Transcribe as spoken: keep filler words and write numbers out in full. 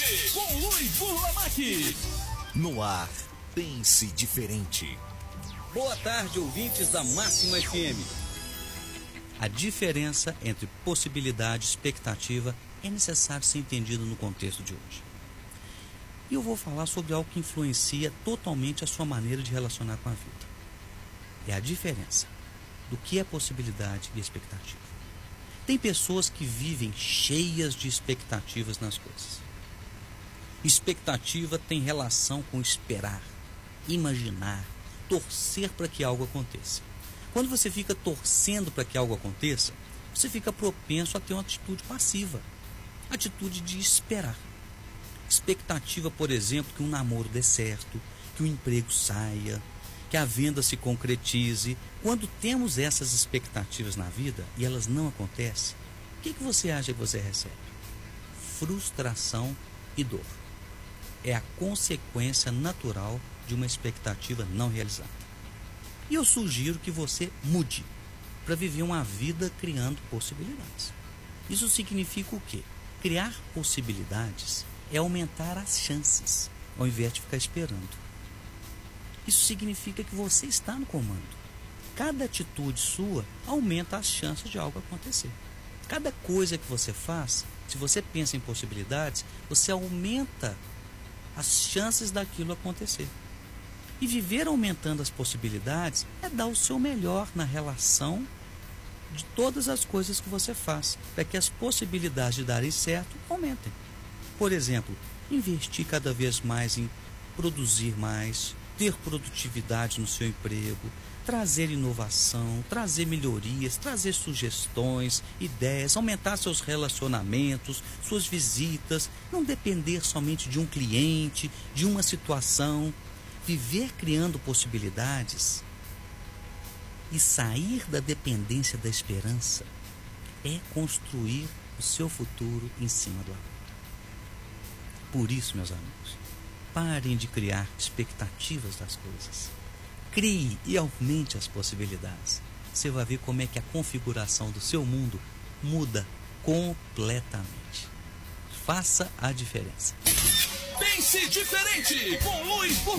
com Luiz Burlamac. No ar, pense diferente. Boa tarde, ouvintes da Máxima F M. A diferença entre possibilidade e expectativa é necessário ser entendido no contexto de hoje. E eu vou falar sobre algo que influencia totalmente a sua maneira de relacionar com a vida. É a diferença do que é possibilidade e expectativa. Tem pessoas que vivem cheias de expectativas nas coisas. Expectativa tem relação com esperar, imaginar, torcer para que algo aconteça. Quando você fica torcendo para que algo aconteça, você fica propenso a ter uma atitude passiva, atitude de esperar. Expectativa, por exemplo, que um namoro dê certo, que o emprego saia, que a venda se concretize. Quando temos essas expectativas na vida e elas não acontecem, o que, que você acha que você recebe? Frustração e dor. É a consequência natural de uma expectativa não realizada. E eu sugiro que você mude para viver uma vida criando possibilidades. Isso significa o quê? Criar possibilidades é aumentar as chances, ao invés de ficar esperando. Isso significa que você está no comando. Cada atitude sua aumenta as chances de algo acontecer. Cada coisa que você faz, se você pensa em possibilidades, você aumenta as chances daquilo acontecer. E viver aumentando as possibilidades é dar o seu melhor na relação de todas as coisas que você faz, para que as possibilidades de darem certo aumentem. Por exemplo, investir cada vez mais em produzir mais, ter produtividade no seu emprego, trazer inovação, trazer melhorias, trazer sugestões, ideias, aumentar seus relacionamentos, suas visitas, não depender somente de um cliente, de uma situação. Viver criando possibilidades e sair da dependência da esperança é construir o seu futuro em cima do agora. Por isso, meus amigos, parem de criar expectativas das coisas. Crie e aumente as possibilidades. Você vai ver como é que a configuração do seu mundo muda completamente. Faça a diferença. Pense diferente com Luiz Burlamac.